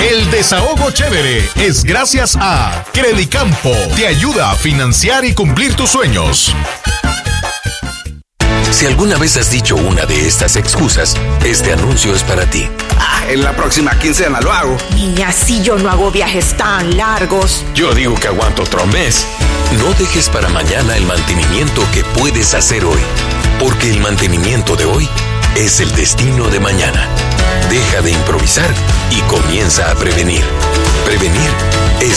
El desahogo chévere es gracias a Credicampo. Te ayuda a financiar y cumplir tus sueños. Si alguna vez has dicho una de estas excusas, este anuncio es para ti. En la próxima quincena lo hago. Y así yo no hago viajes tan largos. Yo digo que aguanto otro mes. No dejes para mañana el mantenimiento que puedes hacer hoy, porque el mantenimiento de hoy es el destino de mañana. Deja de improvisar y comienza a prevenir. Prevenir es